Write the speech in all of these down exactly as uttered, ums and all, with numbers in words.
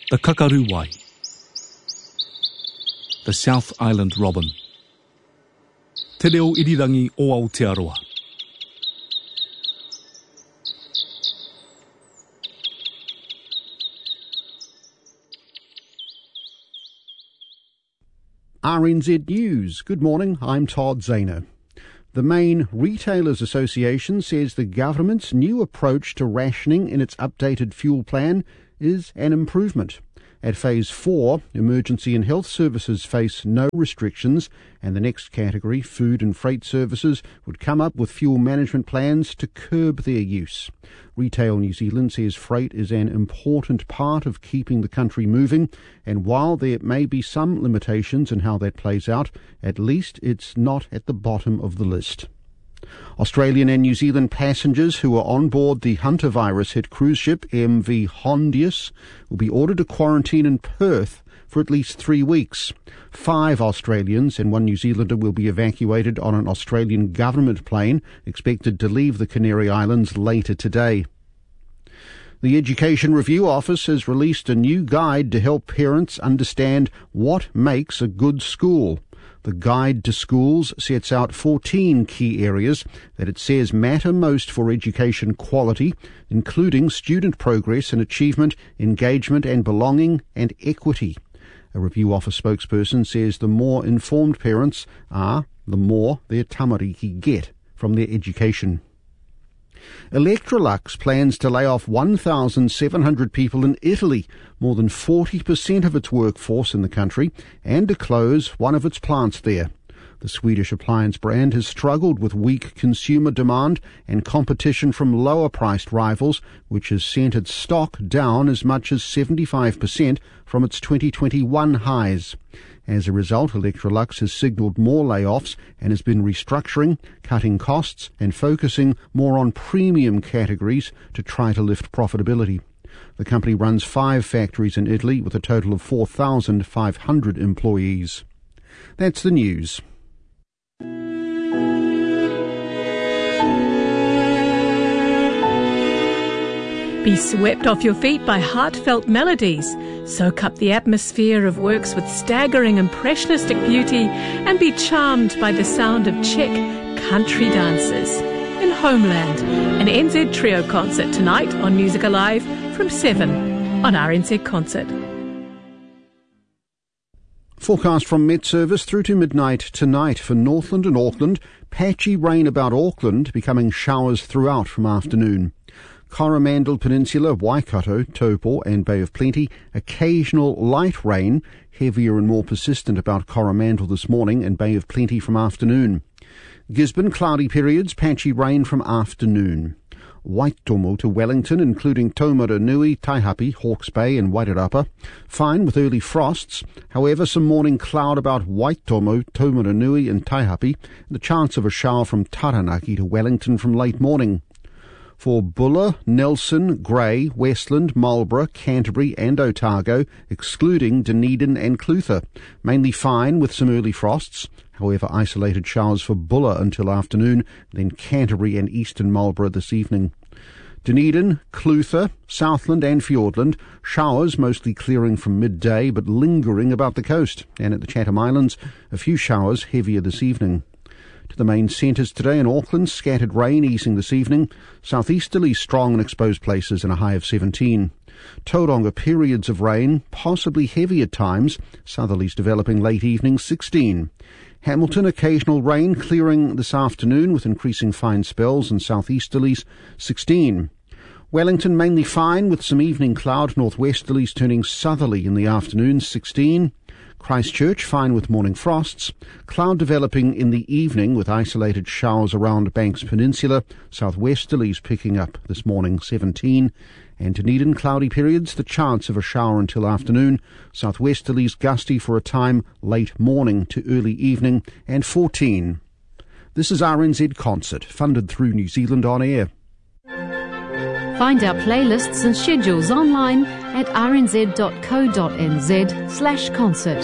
the kakaruwai, the South Island robin, te reo irirangi o Aotearoa. R N Z News. Good morning, I'm Todd Zahner. The main Retailers Association says the government's new approach to rationing in its updated fuel plan is an improvement. At Phase four, emergency and health services face no restrictions, and the next category, food and freight services, would come up with fuel management plans to curb their use. Retail New Zealand says freight is an important part of keeping the country moving, and while there may be some limitations in how that plays out, at least it's not at the bottom of the list. Australian and New Zealand passengers who are on board the Hunter-virus-hit cruise ship M V Hondius will be ordered to quarantine in Perth for at least three weeks. Five Australians and one New Zealander will be evacuated on an Australian government plane expected to leave the Canary Islands later today. The Education Review Office has released a new guide to help parents understand what makes a good school. The Guide to Schools sets out fourteen key areas that it says matter most for education quality, including student progress and achievement, engagement and belonging, and equity. A Review Office spokesperson says the more informed parents are, the more their tamariki get from their education. Electrolux plans to lay off one thousand seven hundred people in Italy, more than forty percent of its workforce in the country, and to close one of its plants there. The Swedish appliance brand has struggled with weak consumer demand and competition from lower-priced rivals, which has sent its stock down as much as seventy-five percent from its twenty twenty-one highs. As a result, Electrolux has signalled more layoffs and has been restructuring, cutting costs and focusing more on premium categories to try to lift profitability. The company runs five factories in Italy with a total of four thousand five hundred employees. That's the news. Be swept off your feet by heartfelt melodies. Soak up the atmosphere of works with staggering impressionistic beauty and be charmed by the sound of Czech country dances. In Homeland, an N Z Trio concert tonight on Music Alive from seven on R N Z Concert. Forecast from Met Service through to midnight tonight for Northland and Auckland. Patchy rain about Auckland, becoming showers throughout from afternoon. Coromandel Peninsula, Waikato, Taupo and Bay of Plenty, occasional light rain, heavier and more persistent about Coromandel this morning and Bay of Plenty from afternoon. Gisborne, cloudy periods, patchy rain from afternoon. Waitomo to Wellington, including Taumarunui, Taihape, Hawke's Bay and Wairarapa. Fine with early frosts. However, some morning cloud about Waitomo, Taumarunui and Taihape, and the chance of a shower from Taranaki to Wellington from late morning. For Buller, Nelson, Grey, Westland, Marlborough, Canterbury and Otago, excluding Dunedin and Clutha. Mainly fine with some early frosts. However, isolated showers for Buller until afternoon, then Canterbury and eastern Marlborough this evening. Dunedin, Clutha, Southland and Fiordland, showers mostly clearing from midday but lingering about the coast. And at the Chatham Islands, a few showers heavier this evening. To the main centres today in Auckland, scattered rain easing this evening. Southeasterly strong in exposed places and a high of seventeen. Tauranga periods of rain, possibly heavy at times. Southerlies developing late evening, sixteen. Hamilton, occasional rain clearing this afternoon with increasing fine spells and southeasterlies, sixteen. Wellington mainly fine with some evening cloud, northwesterlies turning southerly in the afternoon, sixteen. Christchurch, fine with morning frosts. Cloud developing in the evening with isolated showers around Banks Peninsula. Southwesterlies picking up this morning, seventeen. And Dunedin, cloudy periods, the chance of a shower until afternoon. Southwesterlies gusty for a time late morning to early evening, and fourteen. This is R N Z Concert, funded through New Zealand On Air. Find our playlists and schedules online at rnz.co.nz slash concert.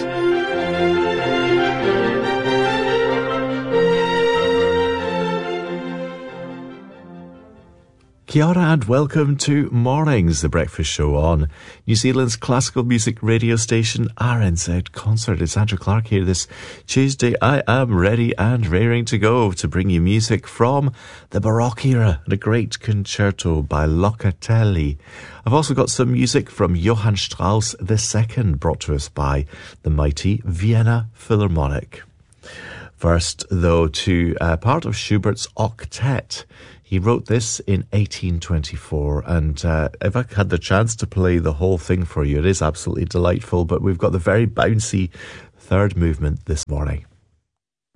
Kia ora and welcome to Mornings, the breakfast show on New Zealand's classical music radio station R N Z Concert. It's Andrew Clark here this Tuesday. I am ready and raring to go to bring you music from the Baroque era and a great concerto by Locatelli. I've also got some music from Johann Strauss the Second, brought to us by the mighty Vienna Philharmonic. First, though, to uh, part of Schubert's Octet. He wrote this in eighteen twenty-four, and uh, if I had the chance to play the whole thing for you, it is absolutely delightful, but we've got the very bouncy third movement this morning.